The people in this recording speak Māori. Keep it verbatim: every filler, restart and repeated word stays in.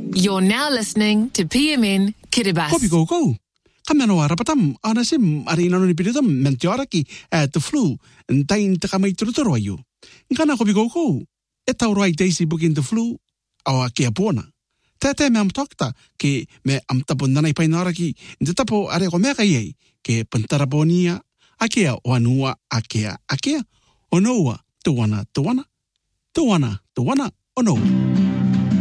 You're now listening to P M N Kiribati. Kopi go go. Kamano arapatam anasim arina no piritam mentioraki at the flu and tain takamai trutoroyu. Nkana kopi go go. Eta urai daisy booking the flu awa kia pona. Tete me am tokta ke me am tapundana painaraki ndetapo are ko meka ye ke pantaraponia akea wanua akea akea onoa tuwana tuwana tuwana tuwana ono.